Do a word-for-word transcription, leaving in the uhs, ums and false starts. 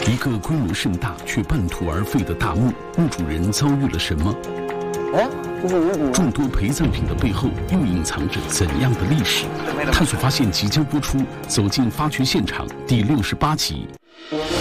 一个规模盛大却半途而废的大墓，墓主人遭遇了什么？ 哎，这是五谷。 众多陪葬品的背后又隐藏着怎样的历史？探索发现即将播出《走进发掘现场》第六十八集。